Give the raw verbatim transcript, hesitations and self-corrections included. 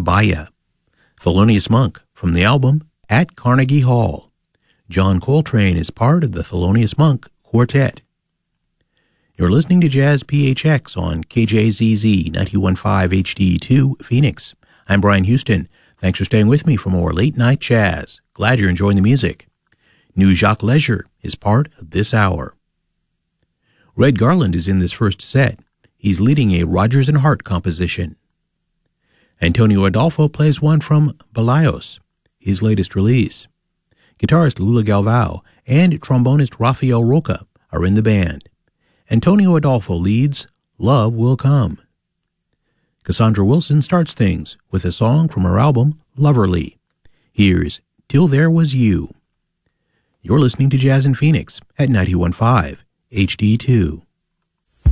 Baya. Thelonious Monk from the album At Carnegie Hall. John Coltrane is part of the Thelonious Monk Quartet. You're listening to Jazz P H X on K J Z Z ninety-one point five H D two Phoenix. I'm Brian Houston. Thanks for staying with me for more late night jazz. Glad you're enjoying the music. New Jacques Leger is part of this hour. Red Garland is in this first set. He's leading a Rodgers and Hart composition. Antonio Adolfo plays one from Balaos, his latest release. Guitarist Lula Galvao and trombonist Rafael Roca are in the band. Antonio Adolfo leads Love Will Come. Cassandra Wilson starts things with a song from her album Loverly. Here's Till There Was You. You're listening to Jazz in Phoenix at ninety-one point five H D two.